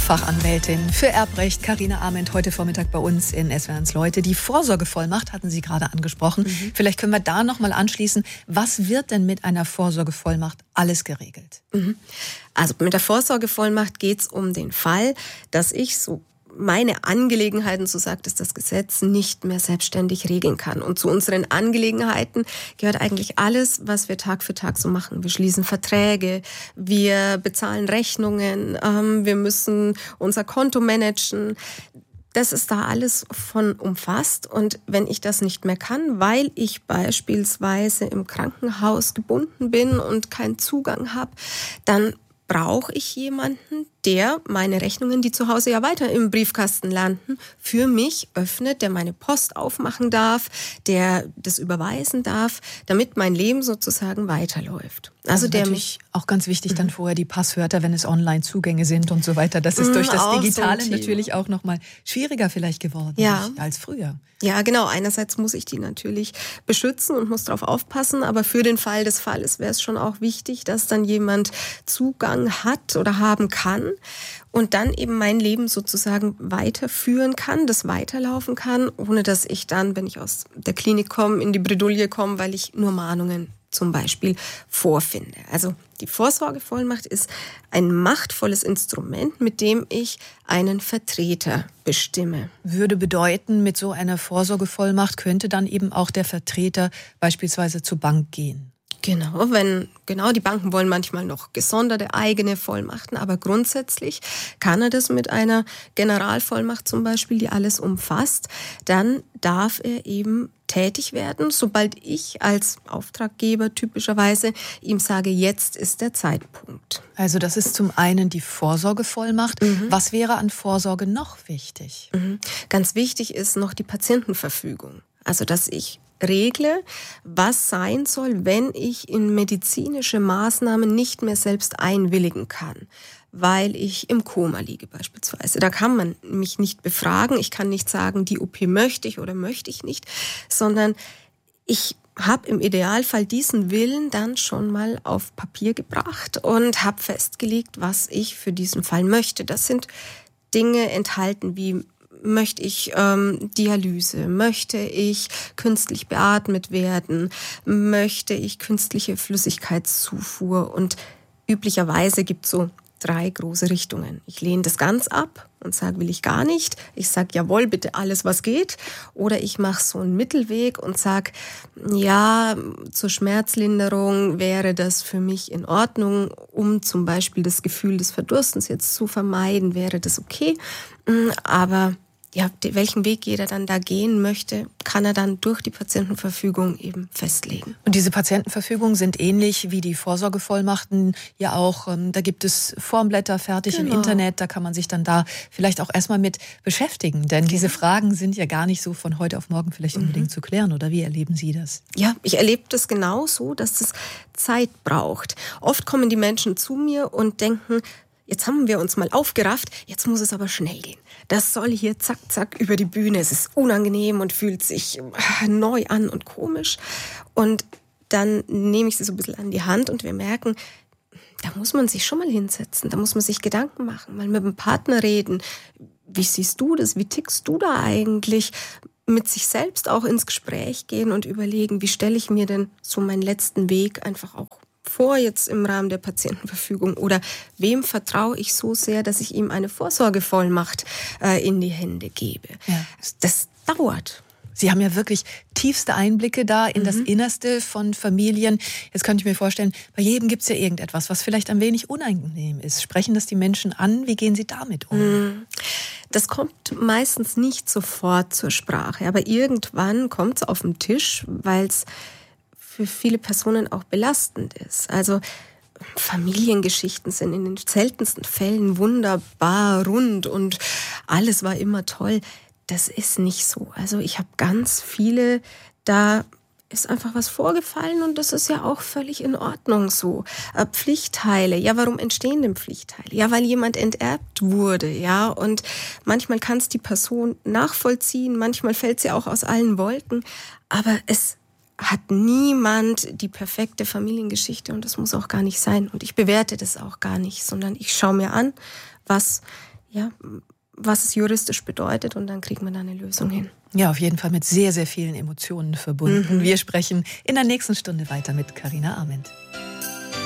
Fachanwältin für Erbrecht, Carina Arment, heute Vormittag bei uns in SWR1 Leute. Die Vorsorgevollmacht hatten Sie gerade angesprochen. Vielleicht können wir da nochmal anschließen. Was wird denn mit einer Vorsorgevollmacht alles geregelt? Also mit der Vorsorgevollmacht geht es um den Fall, dass ich so meine Angelegenheiten, so sagt es das Gesetz, nicht mehr selbstständig regeln kann. Und zu unseren Angelegenheiten gehört eigentlich alles, was wir Tag für Tag so machen. Wir schließen Verträge, wir bezahlen Rechnungen, wir müssen unser Konto managen. Das ist da alles von umfasst. Und wenn ich das nicht mehr kann, weil ich beispielsweise im Krankenhaus gebunden bin und keinen Zugang habe, dann brauche ich jemanden, der meine Rechnungen, die zu Hause ja weiter im Briefkasten landen, für mich öffnet, der meine Post aufmachen darf, der das überweisen darf, damit mein Leben sozusagen weiterläuft. Also der mich auch ganz wichtig dann vorher die Passwörter, wenn es Online-Zugänge sind und so weiter. Das ist durch das Digitale natürlich auch nochmal schwieriger vielleicht geworden als früher. Ja, genau. Einerseits muss ich die natürlich beschützen und muss darauf aufpassen, aber für den Fall des Falles wäre es schon auch wichtig, dass dann jemand Zugang hat oder haben kann und dann eben mein Leben sozusagen weiterführen kann, das weiterlaufen kann, ohne dass ich dann, wenn ich aus der Klinik komme, in die Bredouille komme, weil ich nur Mahnungen zum Beispiel vorfinde. Also die Vorsorgevollmacht ist ein machtvolles Instrument, mit dem ich einen Vertreter bestimme. Würde bedeuten, mit so einer Vorsorgevollmacht könnte dann eben auch der Vertreter beispielsweise zur Bank gehen. Genau, die Banken wollen manchmal noch gesonderte eigene Vollmachten, aber grundsätzlich kann er das mit einer Generalvollmacht zum Beispiel, die alles umfasst, dann darf er eben tätig werden, sobald ich als Auftraggeber typischerweise ihm sage, jetzt ist der Zeitpunkt. Also das ist zum einen die Vorsorgevollmacht. Was wäre an Vorsorge noch wichtig? Ganz wichtig ist noch die Patientenverfügung. Also dass ich regle, was sein soll, wenn ich in medizinische Maßnahmen nicht mehr selbst einwilligen kann, weil ich im Koma liege beispielsweise. Da kann man mich nicht befragen. Ich kann nicht sagen, die OP möchte ich oder möchte ich nicht, sondern ich habe im Idealfall diesen Willen dann schon mal auf Papier gebracht und habe festgelegt, was ich für diesen Fall möchte. Das sind Dinge enthalten wie: Möchte ich Dialyse? Möchte ich künstlich beatmet werden? Möchte ich künstliche Flüssigkeitszufuhr? Und üblicherweise gibt es so 3 große Richtungen. Ich lehne das ganz ab und sage, will ich gar nicht. Ich sage, jawohl, bitte alles, was geht. Oder ich mache so einen Mittelweg und sage, ja, zur Schmerzlinderung wäre das für mich in Ordnung, um zum Beispiel das Gefühl des Verdurstens jetzt zu vermeiden, wäre das okay. Aber ja, welchen Weg jeder dann da gehen möchte, kann er dann durch die Patientenverfügung eben festlegen. Und diese Patientenverfügungen sind ähnlich wie die Vorsorgevollmachten ja auch. Da gibt es Formblätter fertig im Internet, da kann man sich dann da vielleicht auch erstmal mit beschäftigen. Denn diese Fragen sind ja gar nicht so von heute auf morgen vielleicht unbedingt zu klären. Oder wie erleben Sie das? Ja, ich erlebe das genauso, dass das Zeit braucht. Oft kommen die Menschen zu mir und denken, jetzt haben wir uns mal aufgerafft, jetzt muss es aber schnell gehen. Das soll hier zack, zack über die Bühne. Es ist unangenehm und fühlt sich neu an und komisch. Und dann nehme ich sie so ein bisschen an die Hand und wir merken, da muss man sich schon mal hinsetzen, da muss man sich Gedanken machen, mal mit dem Partner reden. Wie siehst du das? Wie tickst du da eigentlich? Mit sich selbst auch ins Gespräch gehen und überlegen, wie stelle ich mir denn so meinen letzten Weg einfach auch vor jetzt im Rahmen der Patientenverfügung oder wem vertraue ich so sehr, dass ich ihm eine Vorsorgevollmacht in die Hände gebe. Ja. Das dauert. Sie haben ja wirklich tiefste Einblicke da in das Innerste von Familien. Jetzt könnte ich mir vorstellen, bei jedem gibt es ja irgendetwas, was vielleicht ein wenig unangenehm ist. Sprechen das die Menschen an? Wie gehen Sie damit um? Das kommt meistens nicht sofort zur Sprache, aber irgendwann kommt es auf den Tisch, weil es für viele Personen auch belastend ist. Also Familiengeschichten sind in den seltensten Fällen wunderbar rund und alles war immer toll. Das ist nicht so. Also ich habe ganz viele, da ist einfach was vorgefallen und das ist ja auch völlig in Ordnung so. Pflichtteile, ja, warum entstehen denn Pflichtteile? Ja, weil jemand enterbt wurde, ja, und manchmal kann es die Person nachvollziehen, manchmal fällt sie auch aus allen Wolken, aber es hat niemand die perfekte Familiengeschichte und das muss auch gar nicht sein. Und ich bewerte das auch gar nicht, sondern ich schaue mir an, was was es juristisch bedeutet und dann kriegt man da eine Lösung hin. Ja, auf jeden Fall mit sehr, sehr vielen Emotionen verbunden. Wir sprechen in der nächsten Stunde weiter mit Carina Arment.